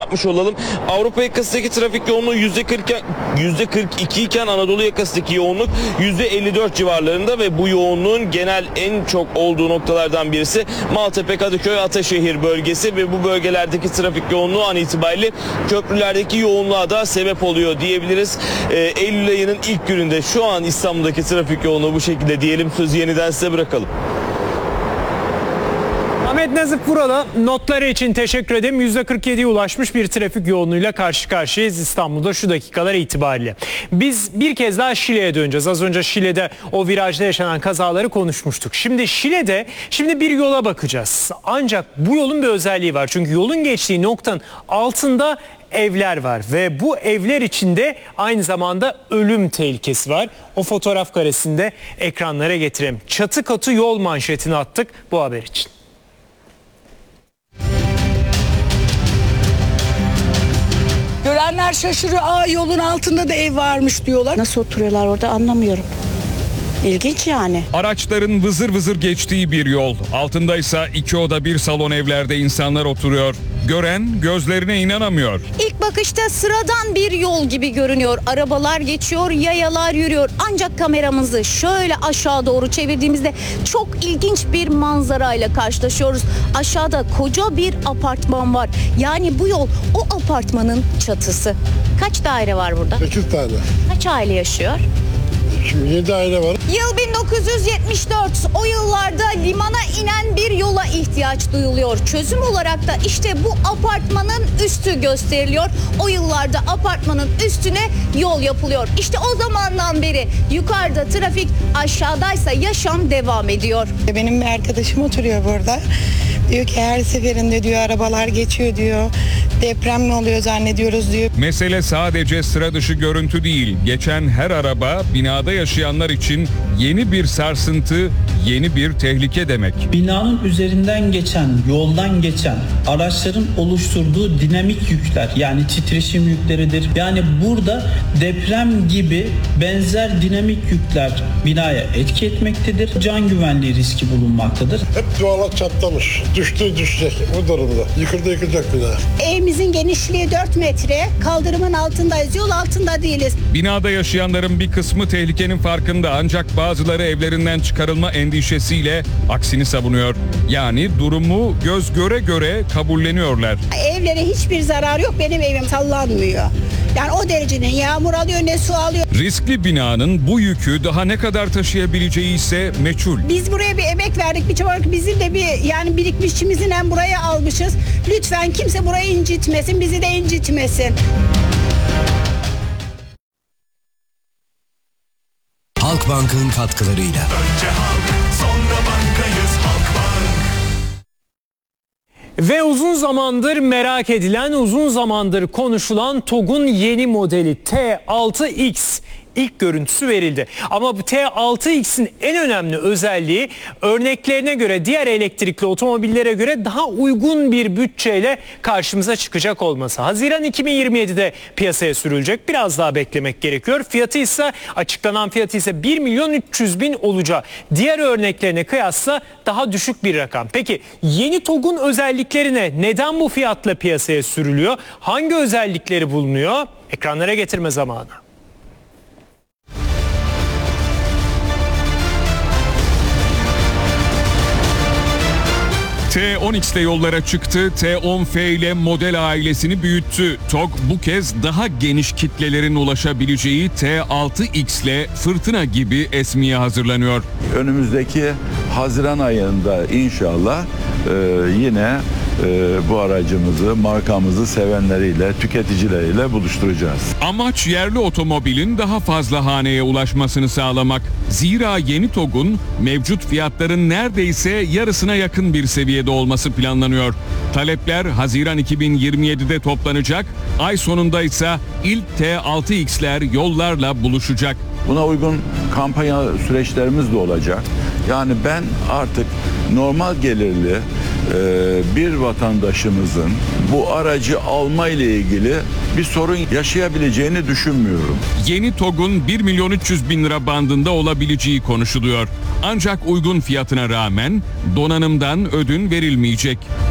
yapmış olalım. Avrupa yakasındaki trafik yoğunluğu %42 iken Anadolu yakasındaki yoğunluk %54 civarlarında ve bu yoğunluğun genel en çok olduğu noktalardan birisi Maltepe, Kadıköy, Ataşehir bölgesi ve bu bölgelerdeki trafik yoğunluğu an itibariyle köprülerdeki yoğunluğa da sebep oluyor diyebiliriz. Eylül ayının ilk gününde şu an İstanbul'daki trafik yoğunluğu bu şekilde diyelim. Sözü yeniden size bırakalım. Ahmet Nazif Vural'a notları için teşekkür ederim. %47'ye ulaşmış bir trafik yoğunluğuyla karşı karşıyayız İstanbul'da şu dakikalar itibariyle. Biz bir kez daha Şile'ye döneceğiz. Az önce Şile'de o virajda yaşanan kazaları konuşmuştuk. Şimdi bir yola bakacağız. Ancak bu yolun bir özelliği var. Çünkü yolun geçtiği noktanın altında evler var ve bu evler içinde aynı zamanda ölüm tehlikesi var. O fotoğraf karesinde ekranlara getireyim. Çatı katı yol manşetini attık bu haber için. Görenler şaşırıyor. Yolun altında da ev varmış diyorlar. Nasıl oturuyorlar orada anlamıyorum. İlginç yani. Araçların vızır vızır geçtiği bir yol. Altındaysa 2 oda 1 salon evlerde insanlar oturuyor. Gören gözlerine inanamıyor. İlk bakışta sıradan bir yol gibi görünüyor. Arabalar geçiyor, yayalar yürüyor. Ancak kameramızı şöyle aşağı doğru çevirdiğimizde çok ilginç bir manzarayla karşılaşıyoruz. Aşağıda koca bir apartman var. Yani bu yol o apartmanın çatısı. Kaç daire var burada? 8 tane. Kaç aile yaşıyor? Şimdi 7 aile var. Yıl 1974. O yıllarda limana inen bir yola ihtiyaç duyuluyor. Çözüm olarak da işte bu apartmanın üstü gösteriliyor. O yıllarda apartmanın üstüne yol yapılıyor. İşte o zamandan beri yukarıda trafik, aşağıdaysa yaşam devam ediyor. Benim bir arkadaşım oturuyor burada. Diyor ki her seferinde diyor arabalar geçiyor diyor. Deprem mi oluyor zannediyoruz diyor. Mesele sadece sıra dışı görüntü değil. Geçen her araba binada yaşayanlar için yeni bir sarsıntı, yeni bir tehlike demek. Binanın üzerinden geçen, yoldan geçen araçların oluşturduğu dinamik yükler, yani titreşim yükleridir. Yani burada deprem gibi benzer dinamik yükler binaya etki etmektedir. Can güvenliği riski bulunmaktadır. Hep duvarlar çatlamış. Düşecek bu durumda. Yıkılacak bina. Evimizin genişliği 4 metre. Kaldırımın altındayız. Yol altında değiliz. Binada yaşayanların bir kısmı tehlikenin farkında ancak bazıları evlerinden çıkarılma endişesiyle aksini savunuyor. Yani durumu göz göre göre kabulleniyorlar. Evlere hiçbir zarar yok. Benim evim sallanmıyor. Yani o derece ne yağmur alıyor ne su alıyor. Riskli binanın bu yükü daha ne kadar taşıyabileceği ise meçhul. Biz buraya bir emek verdik. Bir çabalık bizim de yani birikmişimizin hem buraya almışız. Lütfen kimse burayı incitmesin, bizi de incitmesin. Halkbank'ın katkılarıyla. Önce halk, sonra bankayız Halkbank. Ve uzun zamandır merak edilen, uzun zamandır konuşulan TOG'un yeni modeli T6X ilk görüntüsü verildi. Ama bu T6X'in en önemli özelliği örneklerine göre, diğer elektrikli otomobillere göre daha uygun bir bütçeyle karşımıza çıkacak olması. Haziran 2027'de piyasaya sürülecek. Biraz daha beklemek gerekiyor. Açıklanan fiyatı ise 1.300.000 olacak. Diğer örneklerine kıyasla daha düşük bir rakam. Peki yeni TOG'un özellikleri ne? Neden bu fiyatla piyasaya sürülüyor? Hangi özellikleri bulunuyor? Ekranlara getirme zamanı. T10X ile yollara çıktı, T10F ile model ailesini büyüttü. TOG bu kez daha geniş kitlelerin ulaşabileceği T6X ile fırtına gibi esmeye hazırlanıyor. Önümüzdeki Haziran ayında inşallah yine bu aracımızı, markamızı sevenleriyle, tüketicileriyle buluşturacağız. Amaç yerli otomobilin daha fazla haneye ulaşmasını sağlamak. Zira yeni TOG'un mevcut fiyatların neredeyse yarısına yakın bir seviyede olması planlanıyor. Talepler Haziran 2027'de toplanacak, ay sonunda ise ilk T6X'ler yollarla buluşacak. Buna uygun kampanya süreçlerimiz de olacak. Yani ben artık normal gelirli bir vatandaşımızın bu aracı alma ile ilgili bir sorun yaşayabileceğini düşünmüyorum. Yeni TOG'un 1.300.000 lira bandında olabileceği konuşuluyor. Ancak uygun fiyatına rağmen donanımdan ödün verilmeyecek.